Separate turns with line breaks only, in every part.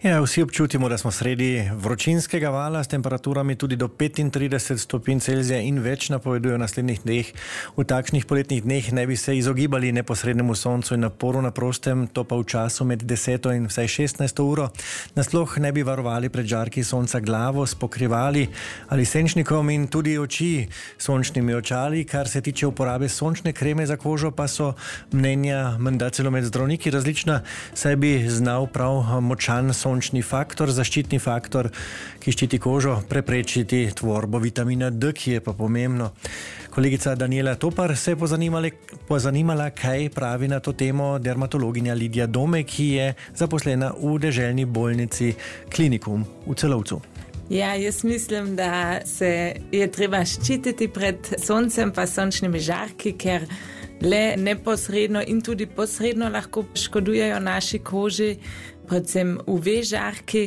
Ja, vsi občutimo, da smo sredi vročinskega vala s temperaturami tudi do 35 stopinj Celzija in več, napovedujejo naslednjih dneh. V takšnih poletnih dneh ne bi se izogibali neposrednemu soncu in naporu na prostem, to pa v času med 10 in vsaj 16 uro. Nasploh ne bi varovali pred žarki sonca glavo, spokrivali ali senčnikom in tudi oči sončnimi očali. Kar se tiče uporabe sončne kreme za kožo, pa so mnenja menda celo med zdravniki različna, saj bi znal prav močan sončni faktor, zaščitni faktor, ki ščiti kožo, preprečiti tvorbo vitamina D, ki je pa pomembno. Kolegica Daniela Topar se je pozanimala, kaj pravi na to temo dermatologinja Lidija Domej, ki je zaposlena v deželni bolnici Klinikum v Celovcu.
Ja, jaz mislim, da se je treba ščititi pred soncem pa sončnimi žarki, ker le neposredno in tudi posredno lahko škodujejo naši koži, predvsem UV žarki,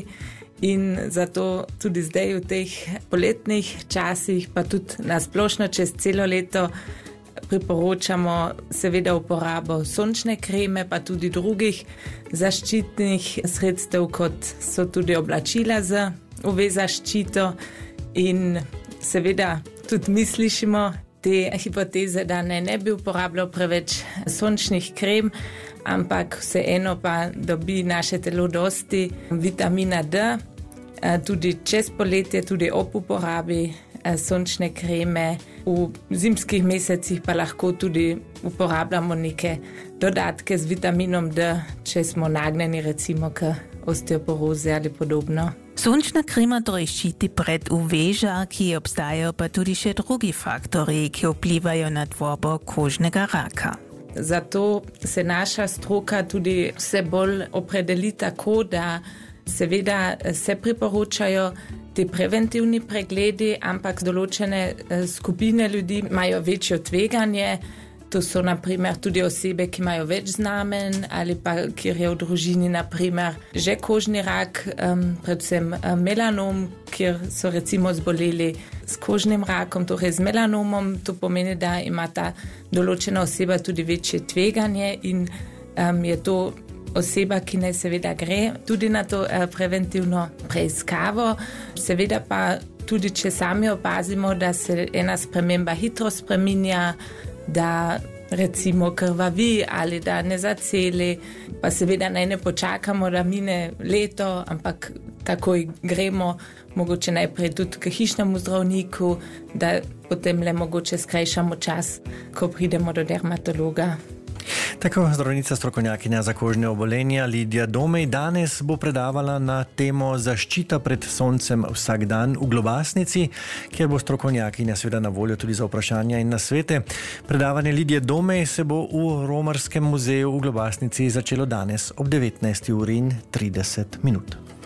in zato tudi zdaj v teh poletnih časih, pa tudi nasplošno čez celo leto priporočamo seveda uporabo sončne kreme, pa tudi drugih zaščitnih sredstev, kot so tudi oblačila za UV zaščito, in seveda tudi mi slišimo te hipoteze, da ne bi uporabljal preveč sončnih krem, ampak vseeno pa dobi naše telo dosti vitamina D, tudi čez poletje, tudi ob uporabi sončne kreme. V zimskih mesecih pa lahko tudi uporabljamo neke dodatke z vitaminom D, če smo nagnjeni recimo k osteoporozi ali podobno.
Sončna krema torej ščiti pred UV žarki, obstajajo pa tudi še drugi faktori, ki vplivajo na tvorbo kožnega raka.
Zato se naša stroka tudi vse bolj opredeli tako, da seveda se priporočajo ti preventivni pregledi, ampak določene skupine ljudi imajo večjo tveganje. To so naprimer tudi osebe, ki imajo več znamen ali pa kjer je v družini naprimer že kožni rak, predvsem melanom, kjer so recimo zboleli s kožnim rakom, torej z melanomom. To pomeni, da ima ta določena oseba tudi večje tveganje in je to oseba, ki naj seveda gre tudi na to preventivno preiskavo. Seveda pa tudi, če sami opazimo, da se ena sprememba hitro spreminja, da recimo krvavi ali da ne zaceli, pa seveda naj ne počakamo, da mine leto, ampak takoj gremo mogoče najprej tudi k hišnemu zdravniku, da potem le mogoče skrajšamo čas, ko pridemo do dermatologa.
Tako zdravnica strokovnjakinja za kožne obolenja Lidija Domej danes bo predavala na temo zaščita pred soncem vsak dan v Globasnici, kjer bo strokovnjakinja seveda na voljo tudi za vprašanja in nasvete. Predavanje Lidije Domej se bo v Romarskem muzeju v Globasnici začelo danes ob 19:30.